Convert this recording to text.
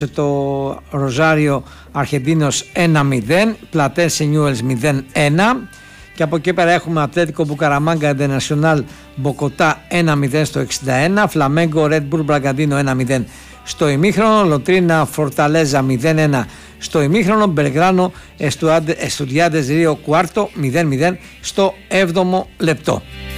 το Ροζάριο Αρχεντίνος 1-0, Πλατένσε Νιούελς 0-1. Και από εκεί πέρα έχουμε Ατλέτικο Μπουκαραμάγκα Εντενασιονάλ Μποκοτά 1-0 στο 61, Φλαμέγκο Ρεντ-Μπουλ Μπραγκαντίνο 1-0 στο ημίχρονο, Λοτρίνα Φορταλέζα 0-1 στο ημίχρονο, Μπελγράνο Εστουδιάντες Ρίο Κουάρτο 0-0 στο 7ο λεπτό.